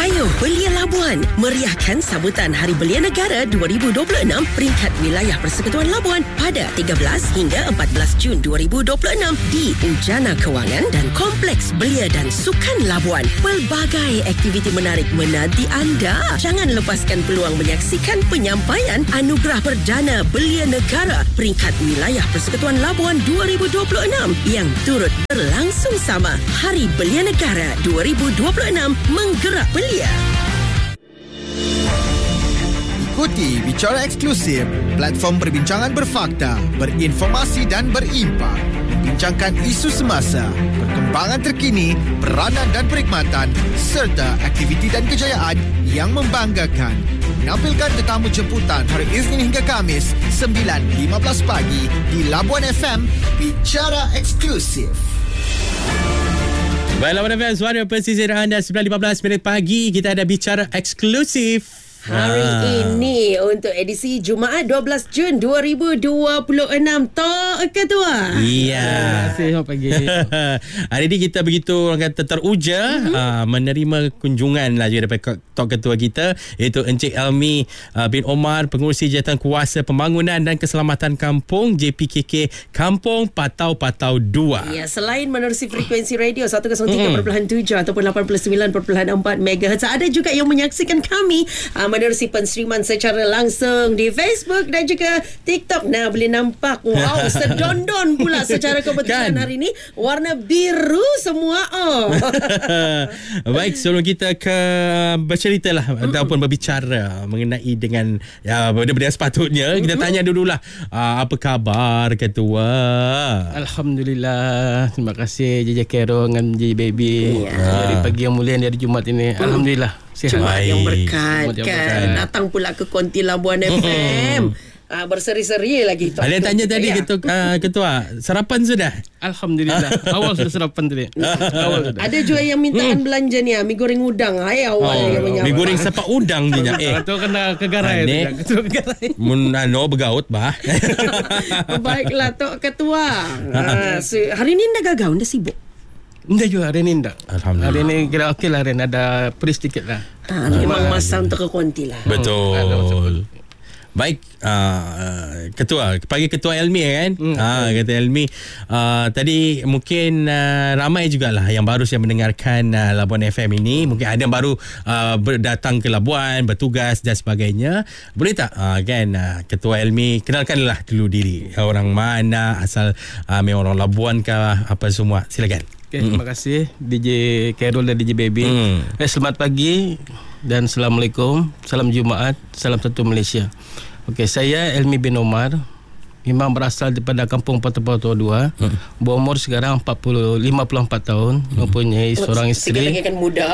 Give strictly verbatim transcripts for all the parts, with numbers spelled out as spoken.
Ayo belia Labuan, meriahkan sambutan Hari Belia Negara dua ribu dua puluh enam peringkat wilayah Persekutuan Labuan pada tiga belas hingga empat belas Jun dua ribu dua puluh enam di Ujana Kewangan dan Kompleks Belia dan Sukan Labuan. Pelbagai aktiviti menarik menanti anda. Jangan lepaskan peluang menyaksikan penyampaian Anugerah Perdana Belia Negara peringkat wilayah Persekutuan Labuan dua ribu dua puluh enam yang turut berlangsung sama. Hari Belia Negara dua ribu dua puluh enam menggerak belia. Ikuti Bicara Eksklusif, platform perbincangan berfakta, berinformasi dan berimpak. Membincangkan isu semasa, perkembangan terkini, peranan dan perkhidmatan serta aktiviti dan kejayaan yang membanggakan. Menampilkan tetamu jemputan hari Isnin hingga Khamis sembilan lima belas pagi di Labuan F M. Bicara Eksklusif. Baik, Labuan F M, suara pesisir anda sembilan lima belas minit pagi. Kita ada Bicara Eksklusif Hari ha. ini untuk edisi Jumaat dua belas Jun dua ribu dua puluh enam. Tok Ketua. Iya. Terima kasih, selamat pagi. Hari ini kita begitu orang kata teruja mm-hmm. uh, menerima kunjungan lah juga daripada Tok Ketua kita, iaitu Encik Elmi uh, bin Omar, Pengurusi Jabatan Kuasa Pembangunan dan Keselamatan Kampung J P K K Kampung Patau-Patau dua. Ya, selain menerusi frekuensi radio seratus tiga perpuluhan tujuh mm. ataupun lapan puluh sembilan perpuluhan empat megahertz, ada juga yang menyaksikan kami uh, menerusi penstreaman secara langsung di Facebook dan juga TikTok. Nah, boleh nampak, wow, sedondon pula secara kebetulan kan? Hari ini warna biru semua. Oh. Baik, sebelum kita ke bercerita lah mm-hmm. ataupun berbicara mengenai dengan ya, benda-benda sepatutnya, mm-hmm. kita tanya dululah uh, apa khabar Ketua? Alhamdulillah, terima kasih J J Kero dengan J Baby. Yeah. Dari pagi yang mulia dari Jumaat ini, mm. Alhamdulillah sihat. Jumaat yang berkat, Jumaat yang kan berkat. Datang pula ke Konti Labuan F M. Ah, berseri-seri lagi. Ada yang tanya tadi, ya. Ketua, uh, Ketua, sarapan sudah? Alhamdulillah. Awal sudah sarapan tadi. Awal sudah. Ada juga yang mintaan hmm. belanja ni, mi goreng udang. Hai awal oh, yang menyapa. Mi goreng sepak udang je. Eh, itu kena kegarai tu. Kegarai. Mun ano bergaut bah. Baiklah Tok Ketua. Ah, hari ni dah gagau, dah sibuk. Enggak juga, hari ni enggak. Alhamdulillah. Hari ni kira okey lah, hari ni ada peri sedikit lah. Ah, memang masa untuk ke Konti lah. Betul. Baik, uh, Ketua, panggil Ketua Elmi kan? Hmm, ha, kata Elmi. Uh, tadi mungkin uh, ramai jugalah yang baru yang mendengarkan uh, Labuan F M ini. Mungkin ada yang baru uh, berdatang ke Labuan, bertugas dan sebagainya. Boleh tak uh, kan uh, Ketua Elmi kenalkanlah dulu diri. Orang mana, asal uh, memang orang Labuan ke apa semua. Silakan. Okay, terima kasih D J Carol dan D J Baby. Mm. Eh, selamat pagi dan Assalamualaikum. Salam Jumaat, salam satu Malaysia. Okey, saya Elmi bin Omar, memang berasal daripada Kampung Patau-Patau dua. Hmm. Berumur sekarang empat puluh, lima puluh empat tahun, hmm. mempunyai oh, seorang isteri. Tiga lagi kan muda.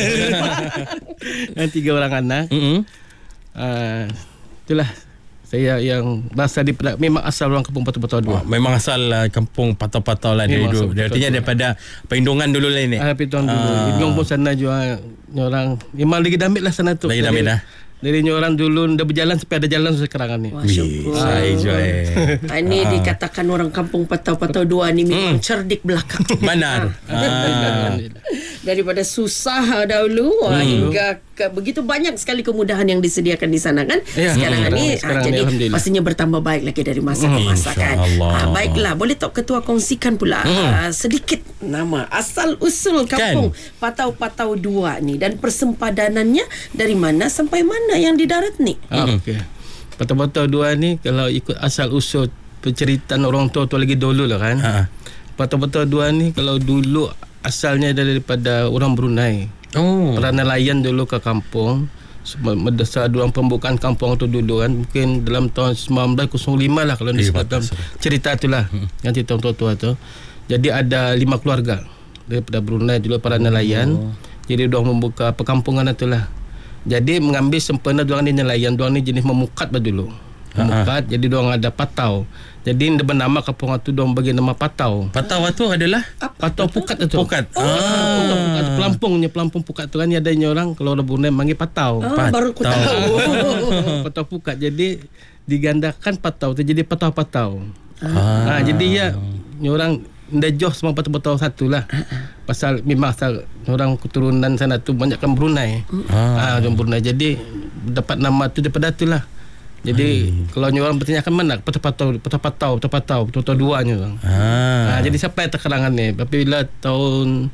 Dan tiga orang anak. Hmm. Uh, itulah saya yang berasal di memang asal orang Kampung Patau-Patau dua. Oh, memang asal uh, Kampung Patau-Patau lah dari dulu. Artinya daripada Perhindungan dulu lah ini. Ah, Perhindungan dulu. Hidung pun sana juga orang memang lagi damit lah sana tu. Lagi damit dah. Dari orang dulu dah berjalan sampai ada jalan sekarang ni. Masyaallah. Saya jual. Ini dikatakan orang Kampung Patau-Patau dua ni memang hmm. cerdik belaka. Benar. ah. Daripada susah dahulu hmm. hingga ke, begitu banyak sekali kemudahan yang disediakan di sana kan. Ya, sekarang hmm. ni sekarang ah, jadi pastinya bertambah baik lagi dari masa hmm. ke masa kan. Ah, baiklah, boleh Tok Ketua kongsikan pula hmm. ah, sedikit nama asal usul Kampung kan? Patau-Patau dua ni dan persempadanannya dari mana sampai mana yang di darat ni. Ah, okey. Patau-Patau dua ni kalau ikut asal usul penceritaan orang tua tu lagi dulu lah kan. Ha. Patau-Patau dua ni kalau dulu asalnya daripada orang Brunei. Oh. Para nelayan dulu ke kampung. Mendasar dalam pembukaan kampung tu dulu kan. Mungkin dalam tahun sembilan belas kosong lima lah kalau eh, disebut dalam cerita tu lah. Hmm. Yang cerita orang tua tu. Jadi ada lima keluarga daripada Brunei dulu para nelayan. Oh. Jadi diorang membuka perkampungan tu lah. Jadi mengambil sempena diorang ni nelayan, diorang ni jenis memukat bah dulu. Memukat, uh-huh. jadi diorang ada patau. Jadi dia bernama kampung tu diorang bagi nama Patau. Patau tu adalah Patau Pukat tu. Pukat. Oh. Ah. Patau Pukat, pelampungnya pelampung Pukat tu kan ada orang kalau orang Brunei panggil Patau. Ah, Patau. Baru aku tahu. Patau Pukat. Jadi digandakan Patau tu jadi Patau-Patau. Ah. ah jadi ya orang dah jauh semua betul-betul satu lah. Uh-uh. Pasal memang asal orang keturunan sana tu banyak kan Brunei. Ah, uh. uh, Brunei. Jadi dapat nama tu daripada tu lah. Jadi Hai. kalau orang bertanyakan mana patau-patau, patau-patau, patau-patau, patau-patau duanya orang. Ah. Uh, jadi siapa yang terkerangan ni? Apabila tahun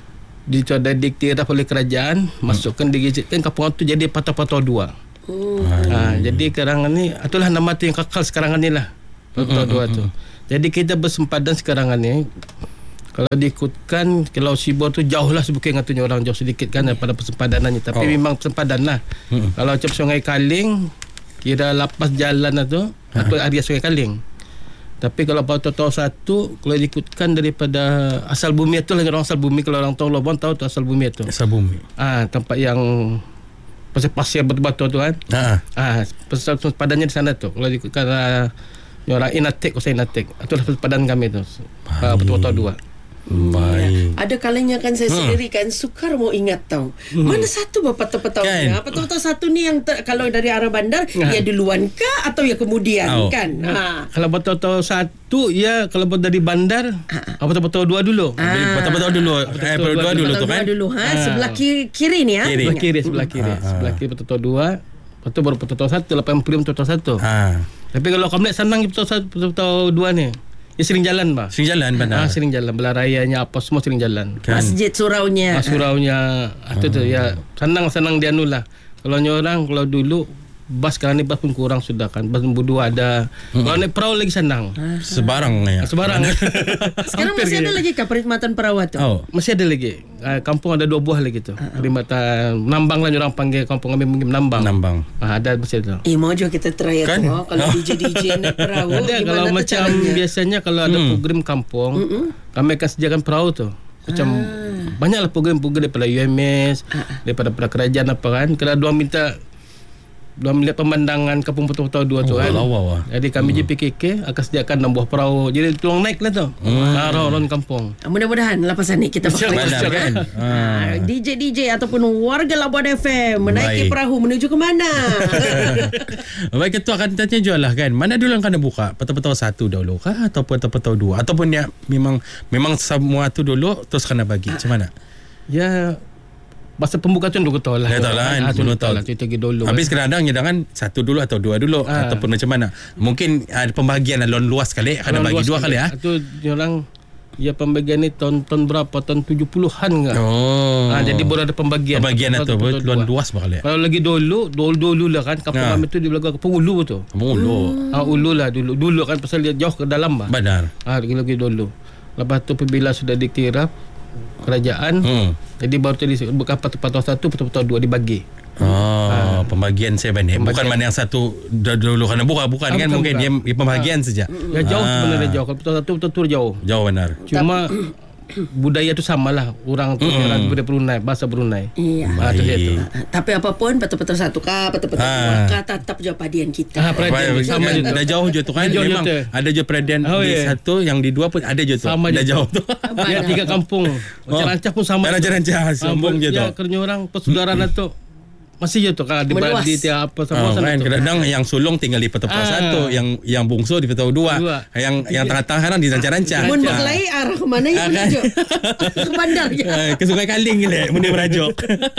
di ada diktiraf oleh kerajaan, hmm. masukkan digigitkan kampung tu jadi patau-patau dua. Oh. Ha, jadi sekarang ni itulah nama tu yang kekal sekarang ni lah. Patau dua tu. Jadi kita bersempadan sekarang ni. Kalau diikutkan kalau Sibor tu jauh lah sebukit ngatunya orang jauh sedikit kan daripada persempadanannya. Tapi oh. memang sempadan lah. Hmm. Kalau macam Sungai Kaling kira lapas jalan lah tu ha. Atau area Sungai Kaling. Tapi kalau Patau satu kalau diikutkan daripada asal bumi tu lah orang asal bumi. Kalau orang tahu Labuan tahu tu asal bumi tu. Asal bumi. Ah, tempat yang pasir-pasir batu-batu tu kan. Ha. Ah, pasal padannya di sana tu. Kalau ikutkan uh, orang Inatek, Usai Inatek. Itulah padan kami tu. Uh, Betul-betul dua. Baik. Ya. Ada kalanya kan saya hmm. sendiri kan sukar mau ingat tahu. Hmm. Mana satu bapak petau kan? Petau-petau satu ni yang ter, kalau dari arah bandar ha. Ya duluan kah atau ya kemudian oh. kan? Ha. Kalau petau-petau satu ya kalau dari bandar ha. Petau-petau dua dulu. Petau-petau dulu. Eh petau dua dulu tu kan? Dulu ha. Sebelah kiri, kiri ni ya. Sebelah kiri, sebelah kiri. Ha. Sebelah kiri petau dua. Lepas tu baru petau satu, lapan puluh petau satu. Ha. Tapi kalau kamu lihat senang petau dua ni. Ya sering jalan bah. Sering jalan bandar. Ah sering jalan belah rayanya apa semua sering jalan. Kan? Masjid suraunya. Ah, suraunya ah, tu tu ya senang-senang dia nulah. Kalau orang kalau dulu bas sekarang ni bas pun kurang sudah kan. Bas berdua ada. Hmm. Kalau naik perahu lagi senang. Ah, sebarang ya. Sebarang. Sekarang masih ada lagi kah perkhidmatan perahu tu? Oh, masih ada lagi. Uh, kampung ada dua buah lagi tu. Uh, perkhidmatan Nambang lah orang panggil kampung kami mungkin Nambang. Nambang. Ah, ada masih ada. Eh mau juga kita try kan? Tu. Kalau D J D J naik perahu ada kalau macam caranya? Biasanya kalau ada hmm. program kampung, mm-mm. kami akan sediakan perahu tu. Macam ah. banyaklah program-program daripada U M S, ah. daripada kerajaan apa kan. Kalau dia minta dia melihat pemandangan kampung Petau-Petau dua tu oh, kan. Lawa, jadi kami hmm. J P K K akan sediakan enam buah perahu. Jadi tuang naik lah tu. Hmm. Orang-orang kampung. Mudah-mudahan lepasan ni kita boleh kan. Ha. D J D J ataupun warga Labuan F M menaiki Baik. Perahu menuju ke mana? Baik, ketua akan tanya jual lah kan. Mana dulu yang kena buka? Petau-Petau satu dulu kah ataupun Petau-Petau dua ataupun ya memang memang semua tu dulu terus kena bagi. Macam mana? Ya masa pembuka tu dulu tahu lah. Ya tahu lah. Ha, dulu tahu lah. Cerita dulu. Habis kadang-kadang jangan satu dulu atau dua dulu ha. Ataupun macam mana. Mungkin ada pembahagian lah luas kali. Kena bagi dua kali ya. Itu orang ya pembagian ni tahun-tahun berapa? Tahun tujuh puluhan ke? Oh. Ha, jadi baru ada pembagian. Pembagian itu luas luas kali. Kalau lagi dulu, dulu-dulu lah kan kampung ha. Kami tu di belakang kampung Ulu tu. Kampung Ulu. Ah hmm. Ulu lah dulu. Dulu kan pasal dia jauh ke dalam bah. Benar. Ah lagi-lagi dulu. Lepas tu apabila sudah diktiraf kerajaan hmm. jadi baru tadi bukan Petau satu Petau dua dibagi. Oh, ha. Pembagian saya banding. Bukan mana yang satu dulu kena buka bukan ah, kan bukan, mungkin bukan. Dia pembagian ha. Saja. Ya jauh ha. Sebenarnya jauh. Kalau Petau satu Petau jauh. Jauh benar. Cuma budaya tu samalah orang tu mm. orang budaya Brunei, bahasa Brunei. Iya. Ha, tu tapi apapun Petau satu kah, Petau dua kah, tetap je padian kita. Ha, padian sama je. Dah jauh je tu kan. Memang ada je padian oh, di yeah. Satu, yang di dua pun ada je tu. Sama dah je jauh tu. Ya tiga kampung. Macam oh. Rancah pun sama. Rancah-rancah sambung je tu. Ya kerja orang persaudaraan tu. Masih je tu kan di di tiap apa sama oh, kan kadang yang sulung tinggal di Petau ah. Satu, yang yang bungsu di Petau dua, dua. yang yang tengah-tengah di rancah-rancah. Mun berlai arah ke mana yang merajuk? Ke bandar ya. Ke Sungai Kaling gile mun merajuk.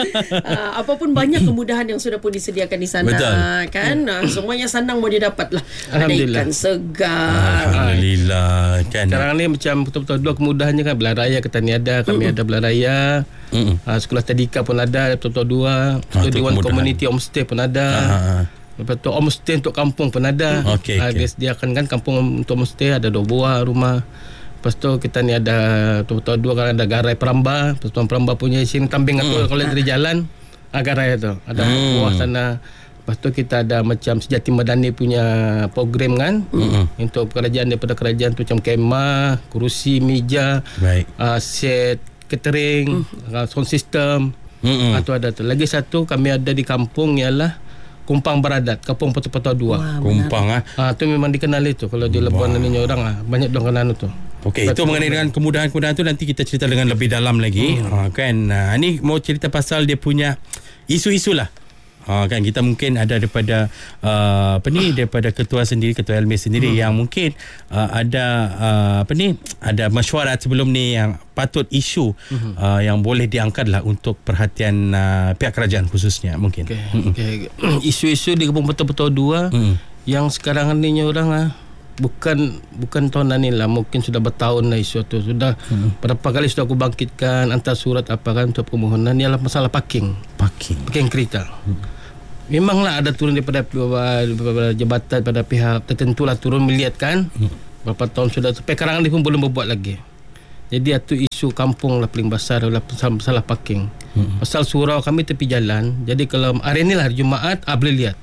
uh, apapun banyak kemudahan yang sudah pun disediakan di sana. Betul. Kan uh, semuanya senang mau didapat lah. Ada ikan segar. Alhamdulillah kan. Sekarang ni macam betul-betul dua kemudahannya kan belah raya kita ni ada, kami uh-uh. ada belah raya. Uh, sekolah tadika pun ada, betul-betul dua. Dewan Komuniti Homestay pun ada. Aha. Lepas tu homestay untuk kampung pun ada. Okay, ha, okay. Dia sediakan kan kampung untuk homestay ada dua buah rumah. Lepas tu kita ni ada betul-betul dua kan ada garai Peramba. Lepas tu Peramba punya sini kambing atau hmm. kalau dari jalan ha, garai tu. Ada hmm. buah sana. Lepas tu kita ada macam Sejati Madani punya program kan. Hmm. Untuk kerajaan daripada kerajaan tu macam kemah, kerusi, meja, uh, set, catering, hmm. uh, sound system. Mm-hmm. Atau ada tu. Lagi satu kami ada di kampung ialah Kumpang Beradat, Kampung Petau-Petau dua. Wah, Kumpang ah. Ha, tu memang dikenal itu kalau di Labuan ni orang ah banyak dong kenal tu. Okey, itu mengenai dengan kemudahan-kemudahan tu nanti kita cerita dengan lebih dalam lagi. Hmm. Ha, kan. Ha, ni mau cerita pasal dia punya isu-isu lah. Ha, kan kita mungkin ada daripada uh, apa ni daripada ketua sendiri, ketua L M I sendiri hmm. yang mungkin uh, ada uh, apa ni ada mesyuarat sebelum ni yang patut isu hmm. uh, yang boleh diangkatlah untuk perhatian uh, pihak kerajaan khususnya mungkin. Okay. Hmm. Okay. Isu-isu di Kampung Betul-Betul dua hmm. yang sekarang ni orang ah bukan bukan tahun ni lah, mungkin sudah bertahun lah isu tu. Sudah hmm. berapa kali sudah aku bangkitkan hantar surat apa kan untuk permohonan ialah masalah parking. Parking. Parking kereta. Hmm. Memanglah ada turun daripada, daripada jabatan pada pihak tertentu lah turun melihat kan. Hmm. Berapa tahun sudah sampai sekarang ni pun belum berbuat lagi. Jadi itu isu kampung lah paling besar adalah masalah, masalah parking. Hmm. Pasal surau kami tepi jalan. Jadi kalau hari ni lah Jumaat ah, boleh lihat.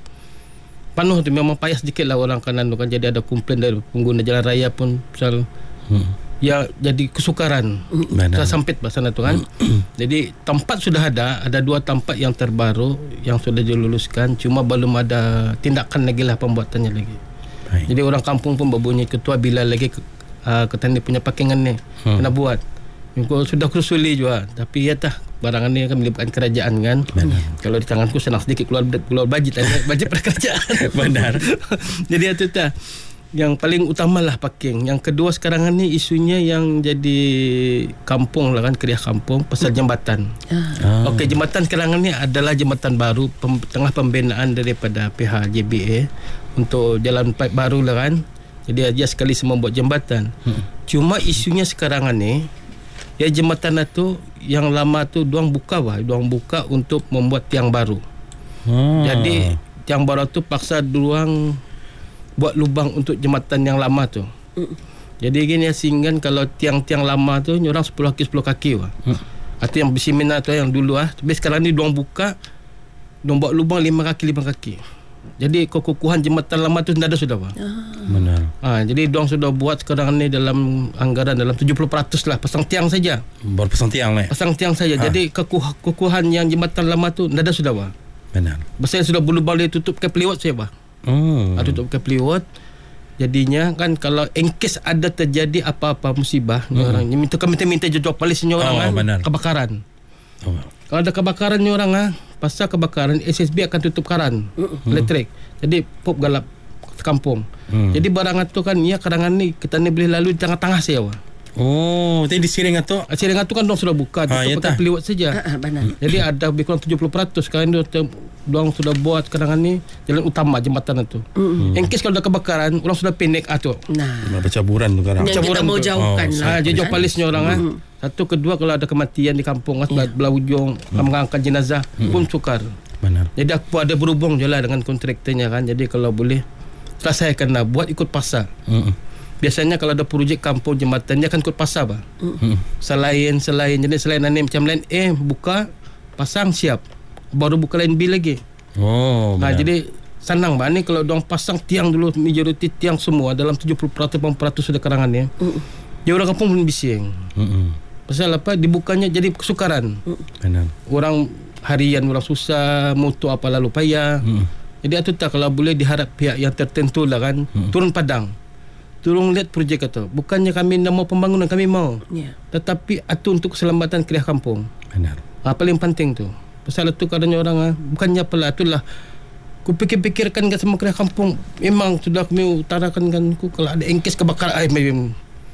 Penuh tu memang payah sedikit lah orang kanan tu kan. Jadi ada komplain dari pengguna jalan raya pun pasal hmm. ya jadi kesukaran. Kita sempit pasal tu kan. Jadi tempat sudah ada, ada dua tempat yang terbaru yang sudah diluluskan, cuma belum ada tindakan lagi lah pembuatannya lagi. Baik. Jadi orang kampung pun berbunyi ketua bila lagi uh, ketani punya parkingan ni hmm. kena buat. Kau sudah kusuli juga, tapi ya tah barang ni akan melibatkan kerajaan kan. Benar. Kalau di tanganku senang sedikit keluar keluar bajet bajet pada kerajaan. Benar. Jadi itu tah yang paling utamalah parking. Yang kedua sekarang ni isunya yang jadi kampung lah kan, kriah kampung pasal jambatan. Ah. Okey, jambatan sekarang ni adalah jambatan baru pem, tengah pembinaan daripada pihak J B A untuk jalan pipe baru lah kan. Jadi dia sekali semua buat jambatan. Hmm. Cuma isunya sekarang ni ya jembatan itu yang lama tu diorang buka bah, diorang buka untuk membuat tiang baru. Hmm. Jadi tiang baru tu paksa diorang buat lubang untuk jembatan yang lama tu. Mm. Jadi gini sehingga kalau tiang-tiang lama tu diorang sepuluh kaki sepuluh kaki bah. Mm. Atau yang bersimina tu yang dulu ah. Tapi sekarang ni diorang buka, diorang buat lubang lima kaki lima kaki. Jadi kekukuhan jembatan lama tu tidak ada sudah bah. Benar. Ha, jadi diorang sudah buat sekarang ni dalam anggaran dalam tujuh puluh peratus lah pasang tiang saja. Baru pasang tiang ni. Pasang tiang saja. Ha. Jadi kekuh, kekukuhan yang jembatan lama tu tidak ada sudah bah. Benar. Pasal sudah berlubang dia tutup ke peliwat saya bah. Hmm. Ha, tutup ke peliwat. Jadinya kan kalau in case ada terjadi apa-apa musibah hmm. orang minta kami minta jawab polis ni orang oh, kan benar. Kebakaran. Oh. Kalau ada kebakaran ni orang ah, pasal kebakaran S S B akan tutup karan hmm. elektrik. Jadi pop galap kampung. Hmm. Jadi barang tu kan ya kadang ni kita ni boleh lalu di tengah-tengah saya. Wah. Oh, tadi di Siring tu. Siring tu kan dong sudah buka, ha, tutup pakai peliwat saja. Ha, benar. Jadi ada lebih kurang tujuh puluh peratus sekarang dia dong sudah buat kadang ni jalan utama jembatan itu. Hmm. In case kalau ada kebakaran, orang sudah pendek ah tu. Nah, bercaburan tu sekarang. Kita mau jauhkan oh, lah. Ha, dia jauh polisnya orang ah. Hmm. Satu kedua kalau ada kematian di kampung ah yeah. belah ujung hmm. mengangkat jenazah hmm. pun sukar. Benar. Jadi aku ada berhubung je lah dengan kontraktornya kan. Jadi kalau boleh selesaikanlah buat ikut pasar. Hmm. Biasanya kalau ada projek kampung jembatan dia akan ikut pasar bah. Hmm. Selain selain jadi selain ni macam lain A buka pasang siap. Baru buka lain B lagi. Oh. Ha, jadi senang bah ni kalau dong pasang tiang dulu majoriti tiang semua dalam tujuh puluh peratus peratus sudah karangan ya. Hmm. Dia orang kampung pun bising. Hmm. Pasal apa dibukanya jadi kesukaran. Benar. Orang harian orang susah, motor apa lalu payah. Hmm. Jadi itu tak kalau boleh diharap pihak yang tertentu lah kan hmm. turun padang. Turun lihat projek itu. Bukannya kami nak mau pembangunan, kami mau. Yeah. Tetapi itu untuk keselamatan kriah kampung. Benar. Ha, paling penting tu. Pasal itu kadangnya orang ha, bukannya apalah itulah. Ku pikir-pikirkan ke semua kriah kampung. Memang sudah kami utarakan kan ku kalau ada engkes kebakaran ai memang.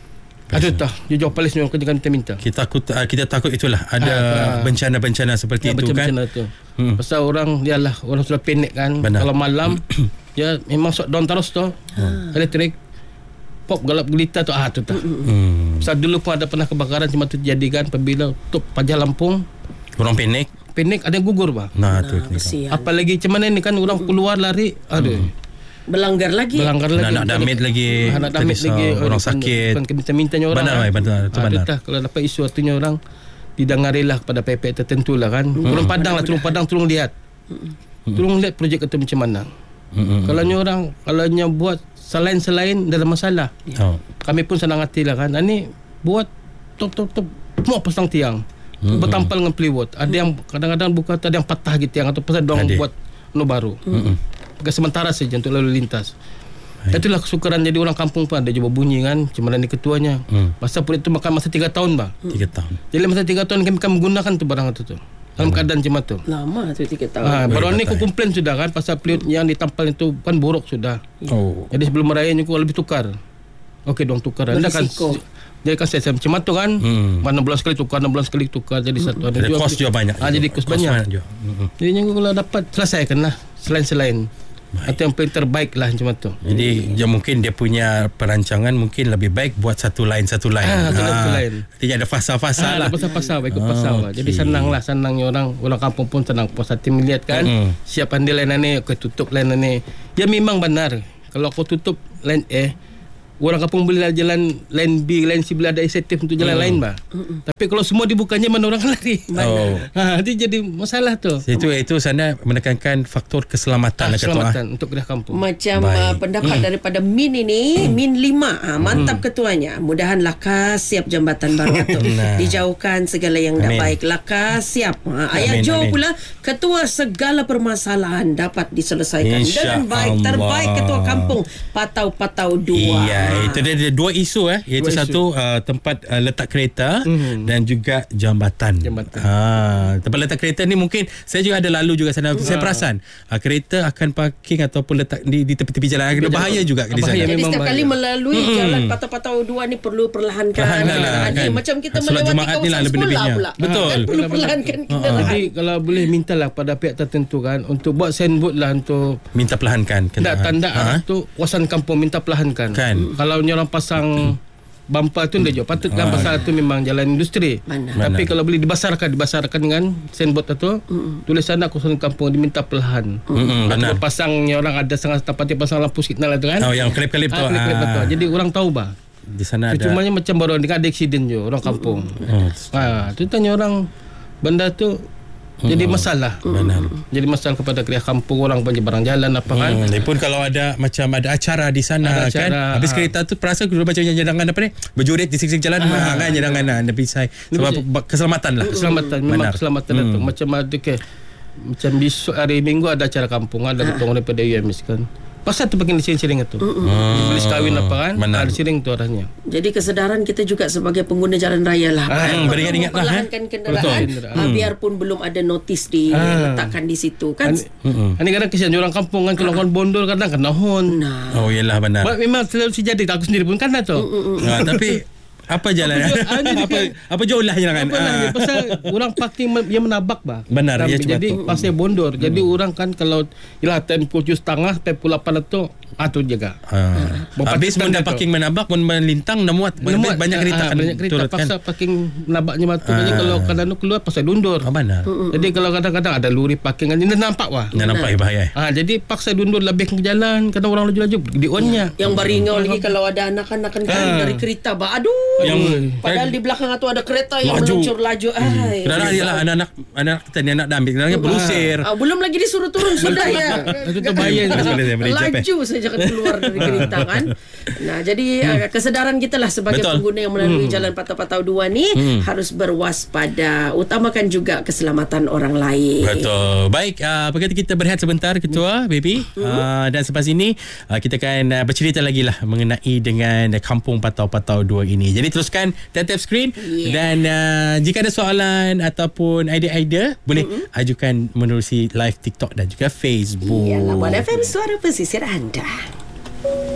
Ada tak? Dia jawab polis ni orang kita minta. Kita takut kita takut itulah ada ha, bencana-bencana seperti ha, itu kan. Bencana tu. Hmm. Pasal orang dialah orang sudah panik kan. Benar. Kalau malam ya memang shutdown terus tu. Ha. Elektrik pop galap gelita tu ah tu tak. Hmm. Pasal dulu pun ada pernah kebakaran cuma tu jadikan apabila tutup pajak Lampung. Orang panik. Panik ada yang gugur bah. Nah, nah tu. Apalagi macam mana ni kan orang keluar lari. Aduh. Hmm. Berlanggar lagi. Berlanggar lagi. Nak damit lagi. Nak damit lagi. Orang sakit. Bukan minta-mintanya orang. Benar, benar. Itu benar. Kalau dapat isu artinya orang didengarilah kepada P P tertentu lah kan. Hmm. Turun padang lah. Turun padang tolong lihat. Hmm. Tolong lihat projek itu macam mana. Hmm. Kalau ni orang, kalau ni buat selain-selain dalam masalah. Oh. Kami pun senang hati lah kan. Ini buat top-top-top. Mau pasang tiang. Hmm. Bertampal dengan peliwat. Ada yang kadang-kadang buka ada yang patah gitu tiang. Atau pasal diorang buat no baru. Hmm. Pakai sementara saja untuk lalu lintas. Hai. Itulah kesukaran jadi orang kampung pun. Ada juga bunyi kan. Cuma ni ketuanya. Hmm. Masa pun itu makan masa tiga tahun bah. Tiga tahun. Jadi masa tiga tahun kami akan menggunakan tu barang itu tu. dalam keadaan macam tu. Lama tu tiga tahun. Ha, baru ni aku patah. komplain sudah kan pasal fluid yang ditampal itu kan borok sudah. Oh. Jadi sebelum raya ni aku lebih tukar. Okey dong tukar. Anda kan Berisiko. jadi kan saya macam tu kan. Hmm. enam belas kali tukar, enam belas kali tukar jadi satu ada Ada kos juga banyak. Ah jadi kos banyak. juga. Mm-mm. Jadi yang kalau dapat selesaikan lah selain-selain. Atau yang paling terbaik lah macam tu. Jadi dia mungkin dia punya perancangan mungkin lebih baik buat satu line satu line. Ah, satu line, satu line. Tidak ada fasa-fasa Ah, lah. pasal-pasal ikut Ah, pasal lah. Jadi okey. senang lah senangnya orang orang kampung pun senang puas hati melihat kan. Mm. Siap pandai line ni, aku tutup line ni. Ya memang benar. Kalau aku tutup line A, orang kampung boleh jalan line B, line C boleh ada insentif untuk jalan Mm. lain bah. Mm-mm. Tapi kalau semua dibukanya mana orang lari. Oh. Ha, itu jadi masalah tu. Itu itu sana menekankan faktor keselamatan Ah, lah ketua. keselamatan untuk kedai kampung. Macam Baik. uh, pendapat hmm. daripada Min ini, Min lima. Ha, mantap hmm. ketuanya. Mudahan Laka siap jambatan baru tu. Nah. Dijauhkan segala yang tak Amin. baik. Laka siap. Ha, Ayah Amin, Jo amin. pula, ketua segala permasalahan dapat diselesaikan. Insya Dan baik, Allah. terbaik ketua kampung. Patau-patau dua. Iya, itu dia ada dua isu eh, iaitu Dua isu. satu uh, tempat uh, letak kereta Mhm. dan juga jambatan. Jambatan. Ha, tempat letak kereta ni mungkin saya juga ada lalu juga sana. Saya perasan uh, kereta akan parking ataupun letak di, di tepi-tepi jalan. Ada bahaya juga di Bahaya. sana. Jadi memang setiap kali bahaya. melalui Mm-mm. jalan patau-patau dua ni perlu perlahankan. Perlahan lah, Ha, ni kan. Macam kita Solat melewati Jumaat ni lah kawasan lebih-lebihnya. sekolah pula. Betul. Kan perlu perlahankan kenderaan. Jadi kalau boleh mintalah pada pihak tertentu kan untuk buat signboard lah untuk Minta perlahankan. tanda tanda Ha? ha? tu kawasan kampung minta perlahankan. Kan. Kalau ni orang pasang bumper tu dia jawab patut kan Ah. pasal tu memang jalan industri. Mana? Tapi Mana? kalau boleh dibasarkan dibasarkan dengan signboard tu tulis sana kawasan kampung diminta perlahan. Mm-mm, benar. Atau pasangnya orang ada sangat tapati pasang lampu signal tu kan. Oh, yang kelip-kelip tu. Ah, kelip-kelip Ah. betul. Jadi orang tahu bah. Di sana ada. Cumanya macam baru ada accident je orang kampung. Oh, Ha, tu tanya orang benda tu jadi masalah. benar. Jadi masalah kepada kedai kampung orang banyak barang jalan apa kan. Hmm, dia pun kalau ada macam ada acara di sana Ada kan. acara, Habis ha. kereta tu perasa dulu macam jangan apa ni? Berjurit di sisi jalan ha. kan jangan ada pisai. Sebab Lebih- keselamatan lah. Keselamatan memang Benar. keselamatan Hmm. itu macam ada ke macam besok hari Minggu ada acara kampung ada ketemu daripada U M S kan. Pasal tu pakai siring-siring itu. Hmm. Beli kahwin apa kan? Benar. Ada siring tu arahnya. Jadi kesedaran kita juga sebagai pengguna jalan raya lah. Ah, Perlu beringat-ingat lah, memperlahankan kenderaan. Betul. Ah, biarpun belum ada notis diletakkan di situ kan. Ini kadang kesian orang kampung kan kalau orang bondol kadang kena hon. Nah. Oh iyalah benar. Ba- Memang selalu sejadi aku sendiri pun kan tu. Ha, tapi apa jalan apa apa jauh lah jangan. Apa lah dia? Pasal orang parking men- dia menabak bah. Benar, ya, cuma Jadi tu. pasal bondor. Jadi orang kan kalau ialah time tujuh setengah sampai pukul lapan tu atur jaga. Ha. Habis pun dah tu. parking menabak pun melintang dah muat banyak, Memuat, banyak kereta ah, kan banyak kereta turut paksa kan. parking nabaknya matu. Jadi Ah. kalau kadang tu keluar pasal dundur. Oh benar. Jadi kalau kadang-kadang ada luri parking kan ini nampak wah. Dah nampak bahaya. Ah jadi paksa dundur lebih ke jalan kadang orang laju-laju di onnya. Yang baringau lagi kalau ada anak-anak kan Ah. dari kereta bah. Aduh. Yang- padahal di belakang tu ada kereta yang Laju. meluncur laju. Ai. Kadang-kadang dia lah anak-anak anak kita ni anak dah ambil kadang-kadang berusir. Ah, belum lagi disuruh turun sudah ya. Itu tu bahaya. Boleh saya boleh jawab, eh. Laju saja kan keluar dari kereta kan. Nah, jadi uh, kesedaran kita lah sebagai Betul. pengguna yang melalui jalan Patau-Patau dua ni harus berwaspada. Utamakan juga keselamatan orang lain. Betul. Baik, uh, apa kata kita berehat sebentar Ketua, baby. Uh, dan selepas ini uh, kita akan uh, bercerita lagi lah mengenai dengan uh, Kampung Patau-Patau dua ini. Jadi teruskan tap-tap screen Yeah. dan uh, jika ada soalan ataupun idea-idea boleh ajukan menerusi live TikTok dan juga Facebook. Ya, Labuan F M, suara pesisir anda.